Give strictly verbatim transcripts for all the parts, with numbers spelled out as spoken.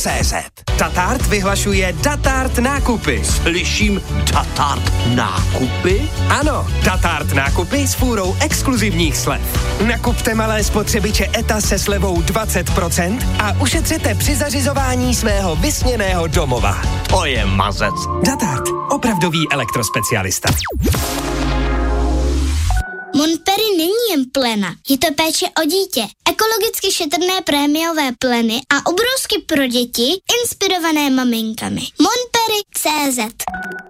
cé zet. Datart vyhlašuje Datart nákupy. Slyším Datart nákupy? Ano, Datart nákupy s fůrou exkluzivních slev. Nakupte malé spotřebiče E T A se slevou dvacet procent a ušetřete při zařizování svého vysněného domova. To je mazec. Datart, opravdový elektrospecialista. Montperi není jen plena, je to péče o dítě. Ekologicky šetrné prémiové pleny a obrusky pro děti, inspirované maminkami. Montperi tečka cé zet.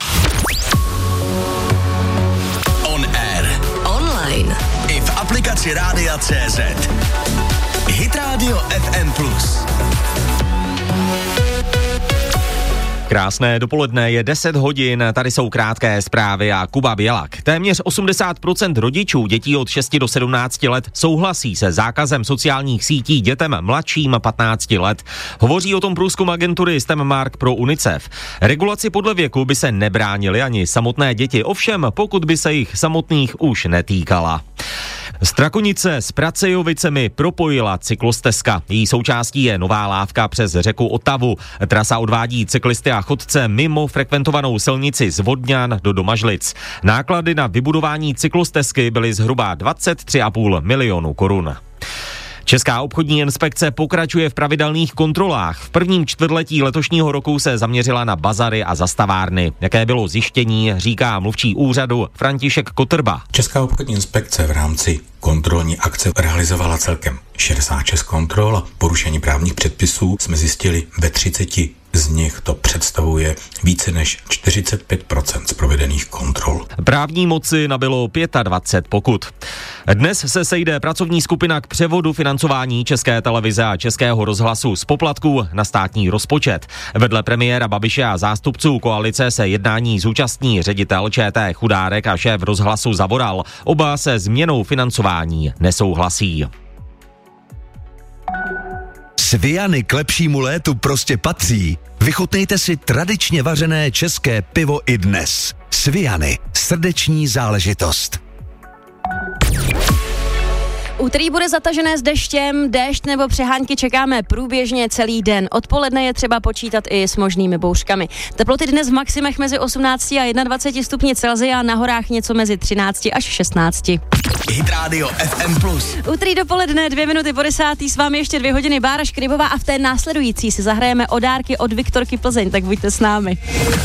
On air. Online. I v aplikaci Rádia tečka cé zet. Hit Radio F M plus. Krásné dopoledne, je deset hodin, tady jsou krátké zprávy a Kuba Bělak. Téměř osmdesát procent rodičů dětí od šesti do sedmnácti let souhlasí se zákazem sociálních sítí dětem mladším patnácti let. Hovoří o tom průzkum agentury STEMmark pro UNICEF. Regulaci podle věku by se nebránily ani samotné děti, ovšem pokud by se jich samotných už netýkala. Strakonice s Pracejovicemi propojila cyklostezka. Její součástí je nová lávka přes řeku Otavu. Trasa odvádí cyklisty a chodce mimo frekventovanou silnici z Vodňan do Domažlic. Náklady na vybudování cyklostezky byly zhruba dvacet tři a půl milionu korun. Česká obchodní inspekce pokračuje v pravidelných kontrolách. V prvním čtvrtletí letošního roku se zaměřila na bazary a zastavárny. Jaké bylo zjištění, říká mluvčí úřadu František Kotrba. Česká obchodní inspekce v rámci kontrolní akce realizovala celkem šedesát šest kontrol a porušení právních předpisů jsme zjistili ve třiceti z nich. To představuje více než čtyřicet pět procent z provedených kontrol. Právní moci nabylo dvacet pět pokut. Dnes se sejde pracovní skupina k převodu financování České televize a Českého rozhlasu z poplatků na státní rozpočet. Vedle premiéra Babiše a zástupců koalice se jednání zúčastní ředitel ČT Chudárek a šéf rozhlasu Zavoral. Oba se změnou financování nesouhlasí. Sviany k lepšímu létu prostě patří. Vychutnejte si tradičně vařené české pivo i dnes. Sviany, srdeční záležitost. Úterý bude zatažené s deštěm, déšť nebo přehánky čekáme průběžně celý den. Odpoledne je třeba počítat i s možnými bouřkami. Teploty dnes v maximech mezi osmnácti a dvaceti jedna stupni Celsia, na horách něco mezi třinácti až šestnácti. Hit Radio F M plus. Úterý dopoledne, dvě minuty po desátý, s vámi ještě dvě hodiny Bára Škrybová a v té následující si zahrajeme o dárky od Viktorky Plzeň, tak buďte s námi.